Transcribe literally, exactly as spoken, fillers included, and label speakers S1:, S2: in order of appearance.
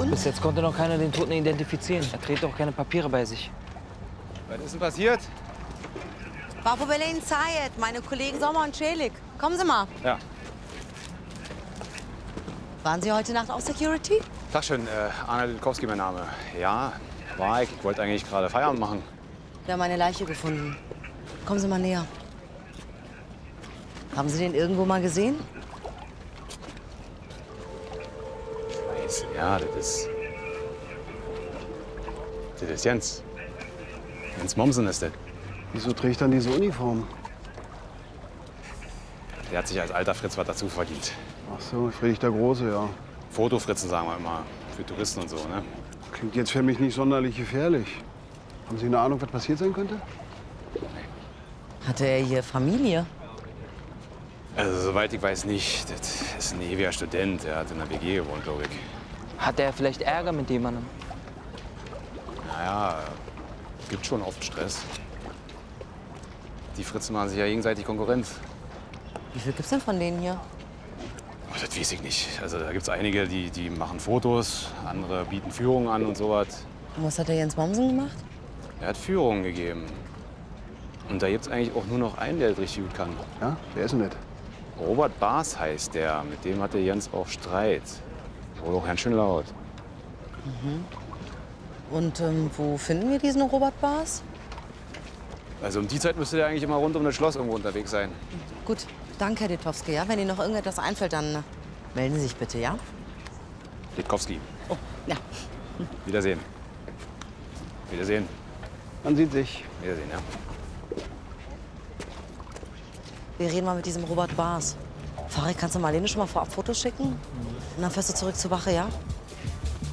S1: Und?
S2: Bis jetzt konnte noch keiner den Toten identifizieren. Er trägt auch keine Papiere bei sich.
S3: Was ist denn passiert?
S1: Bapo Berlin Zayed, meine Kollegen Sommer und Celik. Kommen Sie mal.
S3: Ja.
S1: Waren Sie heute Nacht auch Security?
S3: Tag schön, äh, Arne Litkowski mein Name. Ja, war ich. Ich wollte eigentlich gerade Feierabend machen.
S1: Wir haben eine Leiche gefunden. Kommen Sie mal näher. Haben Sie den irgendwo mal gesehen?
S3: Scheiße, ja, das ist... Das ist Jens. Jens Mommsen ist das.
S4: Wieso trägt er diese Uniform?
S3: Der hat sich als alter Fritz was dazu verdient.
S4: Ach so, Friedrich der Große, ja.
S3: Fotofritzen, sagen wir immer. Für Touristen und so, ne?
S4: Klingt jetzt für mich nicht sonderlich gefährlich. Haben Sie eine Ahnung, was passiert sein könnte?
S1: Hatte er hier Familie?
S3: Also, soweit ich weiß nicht. Das ist ein ewiger Student. Er hat in einer W G gewohnt, glaube ich.
S2: Hatte er vielleicht Ärger mit jemandem?
S3: Naja, gibt schon oft Stress. Die Fritzen machen sich ja gegenseitig Konkurrenz.
S1: Wie viel gibt's denn von denen hier?
S3: Oh, das weiß ich nicht. Also da gibt's einige, die, die machen Fotos, andere bieten Führungen an und sowas.
S1: Und was hat der Jens Mommsen gemacht?
S3: Er hat Führungen gegeben. Und da gibt's eigentlich auch nur noch einen, der das richtig gut kann.
S4: Ja, wer ist denn das?
S3: Robert Baas heißt der. Mit dem hatte Jens auch Streit. Wurde auch ganz schön laut.
S1: Mhm. Und ähm, wo finden wir diesen Robert Baas?
S3: Also um die Zeit müsste der eigentlich immer rund um das Schloss irgendwo unterwegs sein.
S1: Gut, danke, Herr Ditowski. Ja? Wenn Ihnen noch irgendetwas einfällt, dann äh, melden Sie sich bitte, ja?
S3: Litkowski.
S1: Oh, ja.
S3: Wiedersehen. Wiedersehen.
S4: Man sieht sich.
S3: Wiedersehen, ja.
S1: Wir reden mal mit diesem Robert Baas. Farid, kannst du Marlene schon mal vorab Fotos schicken? Und dann fährst du zurück zur Wache, ja?